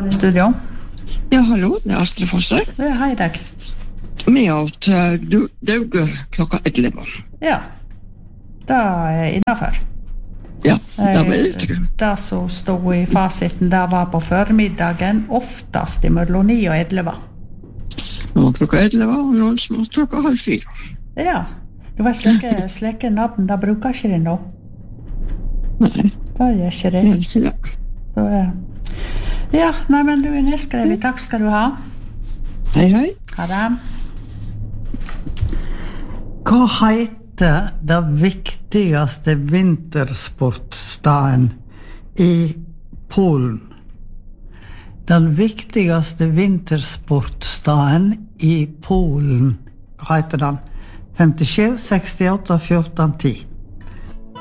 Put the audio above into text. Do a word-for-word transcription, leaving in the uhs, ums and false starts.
i studio. Ja, hallo, det er Astrid Foster. Ja, hei deg. Vi har til Dauge klokka elleve. Ja, det er innenfor. Ja, det var det tror jeg. Det som stod i fasiten, det var på formiddagen, oftast i mellom ni og elleve. Nå var klokka elleve, og noen som var klokka halv fire. Ja, du var slike, slike navn, det bruker ikke det nå. Nei, Det gjør ikke det. det er ikke det. Så, ja. Ja, nei, men du er nedskrevet. Takk skal du ha. Hei, hei. Ha det. Hva heter det viktigste vintersportstaden i Polen? Den viktigste vintersportstaden i Polen, hva heter den? femtisju, sekstiåtte, fjorten, ti.